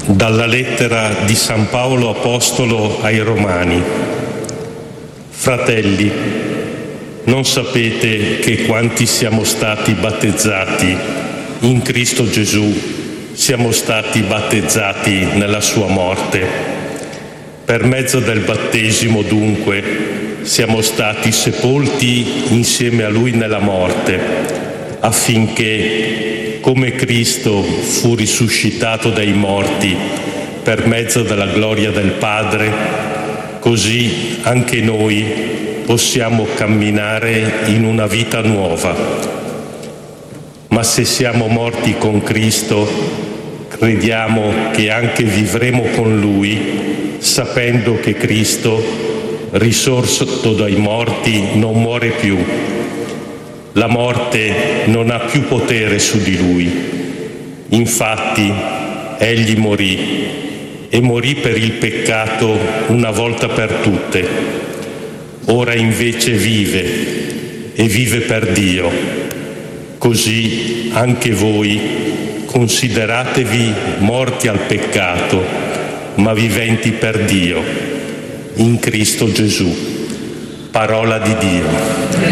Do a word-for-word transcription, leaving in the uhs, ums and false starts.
Dalla lettera di San Paolo Apostolo ai Romani. Fratelli, non sapete che quanti siamo stati battezzati in Cristo Gesù siamo stati battezzati nella sua morte? Per mezzo del battesimo, dunque, siamo stati sepolti insieme a Lui nella morte, affinché, come Cristo fu risuscitato dai morti per mezzo della gloria del Padre, così anche noi possiamo camminare in una vita nuova. Ma se siamo morti con Cristo, crediamo che anche vivremo con Lui, sapendo che Cristo, risorto dai morti, non muore più. La morte non ha più potere su di Lui. Infatti, Egli morì e morì per il peccato una volta per tutte. Ora invece vive e vive per Dio. Così anche voi consideratevi morti al peccato, ma viventi per Dio, in Cristo Gesù. Parola di Dio.